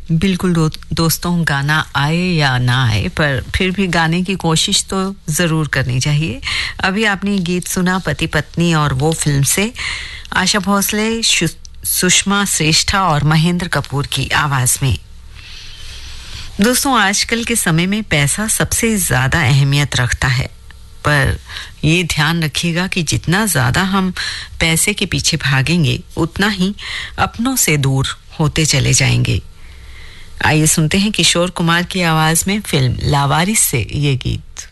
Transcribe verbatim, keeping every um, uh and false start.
बिल्कुल दो, दोस्तों गाना आए या ना आए पर फिर भी गाने की कोशिश तो ज़रूर करनी चाहिए। अभी आपने गीत सुना पति पत्नी और वो फिल्म से आशा भोसले, सुषमा श्रेष्ठा और महेंद्र कपूर की आवाज़ में। दोस्तों आजकल के समय में पैसा सबसे ज़्यादा अहमियत रखता है, पर ये ध्यान रखिएगा कि जितना ज़्यादा हम पैसे के पीछे भागेंगे उतना ही अपनों से दूर होते चले जाएंगे। आइए सुनते हैं किशोर कुमार की आवाज में फिल्म लावारिस से ये गीत।